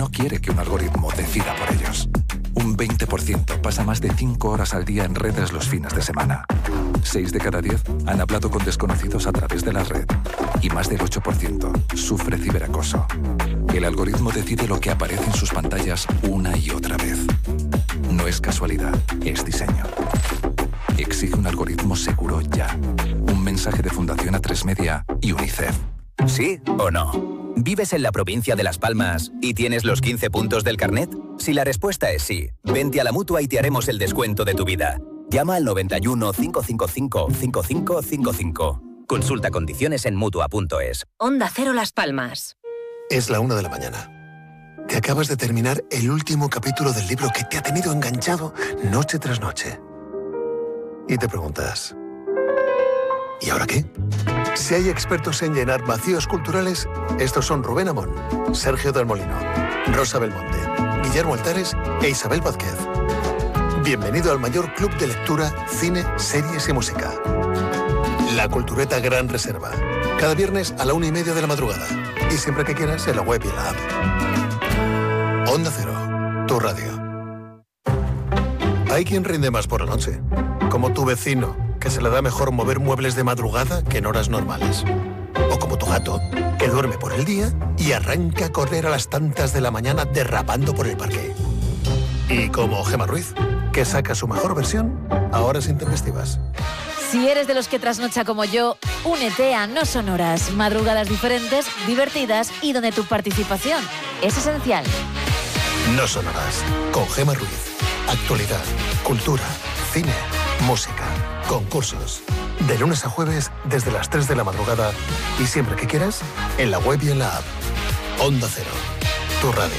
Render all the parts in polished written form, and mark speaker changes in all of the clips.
Speaker 1: no quiere que un algoritmo decida por ellos. Un 20% pasa más de 5 horas al día en redes los fines de semana. 6 de cada 10 han hablado con desconocidos a través de la red. Y más del 8% sufre ciberacoso. El algoritmo decide lo que aparece en sus pantallas una y otra vez. No es casualidad, es diseño. Exige un algoritmo seguro ya. Un mensaje de Fundación A3 Media y UNICEF.
Speaker 2: ¿Sí o no? ¿Vives en la provincia de Las Palmas y tienes los 15 puntos del carnet? Si la respuesta es sí, vente a la Mutua y te haremos el descuento de tu vida. Llama al 91 555 5555. Consulta condiciones en Mutua.es.
Speaker 3: Onda Cero Las Palmas.
Speaker 4: Es la 1 de la mañana. Te acabas de terminar el último capítulo del libro que te ha tenido enganchado noche tras noche. Y te preguntas, ¿y ahora qué? Si hay expertos en llenar vacíos culturales, estos son Rubén Amón, Sergio del Molino, Rosa Belmonte, Guillermo Altares e Isabel Vázquez. Bienvenido al mayor club de lectura, cine, series y música. La Cultureta Gran Reserva. Cada viernes a la 1:30 de la madrugada. Y siempre que quieras en la web y en la app. Onda Cero, tu radio. Hay quien rinde más por la noche. Como tu vecino, que se le da mejor mover muebles de madrugada que en horas normales. O como tu gato, que duerme por el día y arranca a correr a las tantas de la mañana derrapando por el parque. Y como Gemma Ruiz, que saca su mejor versión a horas intempestivas.
Speaker 5: Si eres de los que trasnocha como yo, únete a No Sonoras, madrugadas diferentes, divertidas y donde tu participación es esencial.
Speaker 4: No Sonoras, con Gemma Ruiz. Actualidad, cultura, cine, música, concursos. De lunes a jueves desde las 3 de la madrugada y siempre que quieras en la web y en la app. Onda Cero, tu radio.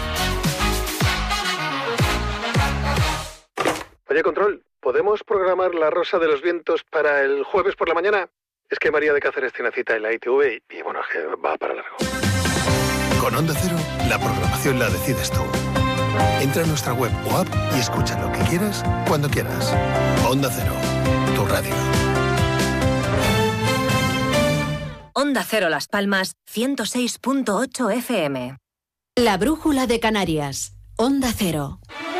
Speaker 4: Oye, Control, ¿podemos programar La Rosa de los Vientos para el jueves por la mañana? Es que María de Cáceres tiene cita en la ITV y bueno, es que va para largo. Con Onda Cero, la programación la decides tú. Entra a nuestra web o app y escucha lo que quieras, cuando quieras. Onda Cero, tu radio.
Speaker 3: Onda Cero Las Palmas, 106.8 FM.
Speaker 6: La Brújula de Canarias. Onda Cero.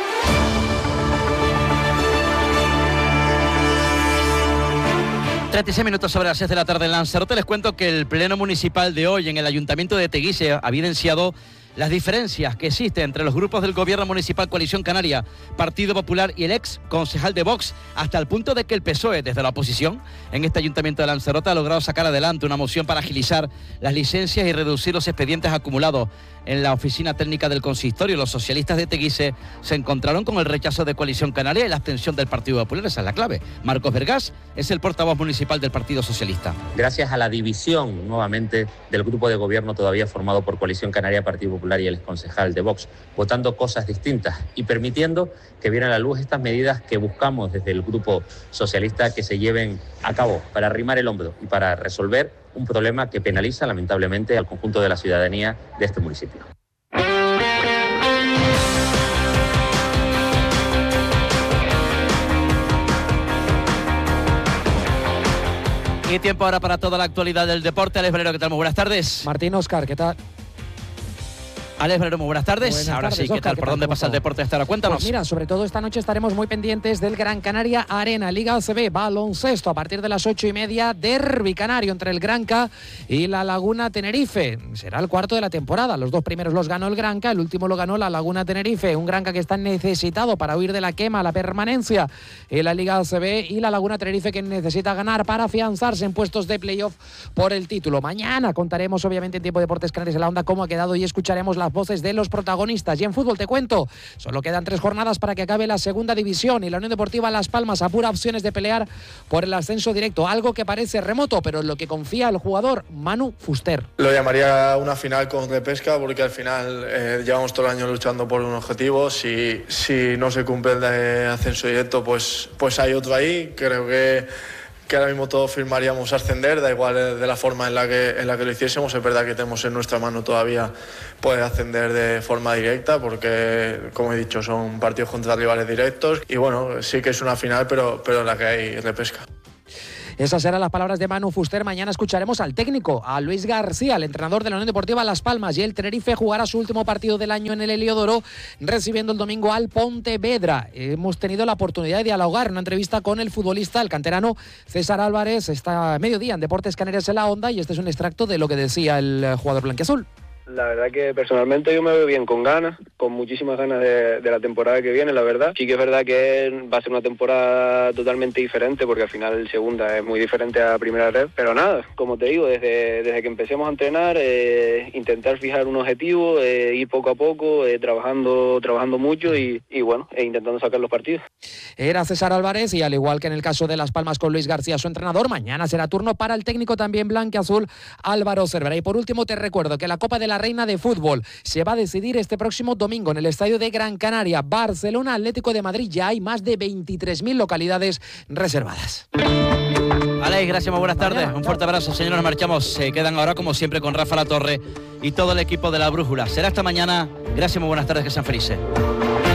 Speaker 7: ...36 sobre las 6 de la tarde en Lanzarote. Les cuento que el pleno municipal de hoy en el Ayuntamiento de Teguise ha evidenciado las diferencias que existen entre los grupos del Gobierno Municipal Coalición Canaria, Partido Popular y el ex concejal de Vox, hasta el punto de que el PSOE, desde la oposición, en este Ayuntamiento de Lanzarote, ha logrado sacar adelante una moción para agilizar las licencias y reducir los expedientes acumulados en la oficina técnica del consistorio. Los socialistas de Teguise se encontraron con el rechazo de Coalición Canaria y la abstención del Partido Popular. Esa es la clave. Marcos Vergás es el portavoz municipal del Partido Socialista.
Speaker 8: Gracias a la división, nuevamente, del grupo de gobierno todavía formado por Coalición Canaria, Partido Popular y el exconcejal de Vox, votando cosas distintas y permitiendo que vieran a la luz estas medidas que buscamos desde el grupo socialista que se lleven a cabo para arrimar el hombro y para resolver un problema que penaliza lamentablemente al conjunto de la ciudadanía de este municipio.
Speaker 7: Y tiempo ahora para toda la actualidad del deporte. Alex Valero, ¿qué tal? Muy buenas tardes.
Speaker 9: Martín, Óscar, ¿qué tal?
Speaker 7: Alex Valero, muy buenas tardes.
Speaker 9: Buenas
Speaker 7: Ahora
Speaker 9: tardes,
Speaker 7: sí, ¿qué tal? ¿Por dónde pasa el deporte hasta ahora? Cuéntanos.
Speaker 9: Pues mira, sobre todo esta noche estaremos muy pendientes del Gran Canaria Arena, Liga ACB, baloncesto, a partir de las 8:30, derbi canario entre el Granca y la Laguna Tenerife. Será el cuarto de la temporada. Los dos primeros los ganó el Granca, el último lo ganó la Laguna Tenerife. Un Granca que está necesitado para huir de la quema, la permanencia en la Liga ACB, y la Laguna Tenerife que necesita ganar para afianzarse en puestos de playoff por el título. Mañana contaremos, obviamente, en Tiempo de Deportes Canarias en la Onda cómo ha quedado y escucharemos las voces de los protagonistas. Y en fútbol te cuento, solo quedan 3 jornadas para que acabe la segunda división y la Unión Deportiva Las Palmas apura opciones de pelear por el ascenso directo, algo que parece remoto, pero en lo que confía el jugador Manu Fuster.
Speaker 10: Lo llamaría una final con repesca, porque al final llevamos todo el año luchando por un objetivo. Si no se cumple el de ascenso directo, pues hay otro ahí. Creo que ahora mismo todos firmaríamos ascender, da igual de la forma en la que lo hiciésemos. Es verdad que tenemos en nuestra mano todavía poder ascender de forma directa, porque, como he dicho, son partidos contra rivales directos y bueno, sí que es una final, pero en la que hay repesca.
Speaker 9: Esas eran las palabras de Manu Fuster. Mañana escucharemos al técnico, a Luis García, el entrenador de la Unión Deportiva Las Palmas, y el Tenerife jugará su último partido del año en el Heliodoro, recibiendo el domingo al Pontevedra. Hemos tenido la oportunidad de dialogar en una entrevista con el futbolista, el canterano César Álvarez, esta mediodía en Deportes Canarias en la Onda, y este es un extracto de lo que decía el jugador blanquiazul.
Speaker 11: La verdad que personalmente yo me veo bien, con ganas, con muchísimas ganas de la temporada que viene, la verdad. Sí que es verdad que va a ser una temporada totalmente diferente, porque al final segunda es muy diferente a primera red. Pero nada, como te digo, desde que empecemos a entrenar, intentar fijar un objetivo, ir poco a poco, trabajando mucho y bueno, intentando sacar los partidos.
Speaker 9: Era César Álvarez, y al igual que en el caso de Las Palmas con Luis García, su entrenador, mañana será turno para el técnico también blanquiazul, Álvaro Cervera. Y por último te recuerdo que la Copa de la Reina de Fútbol se va a decidir este próximo domingo en el estadio de Gran Canaria. Barcelona, Atlético de Madrid, ya hay más de 23.000 localidades reservadas.
Speaker 7: Alex, gracias, muy buenas tardes. Un fuerte abrazo, señores, nos marchamos. Se quedan ahora como siempre con Rafa La Torre y todo el equipo de La Brújula. Será hasta mañana. Gracias, muy buenas tardes, que sean felices.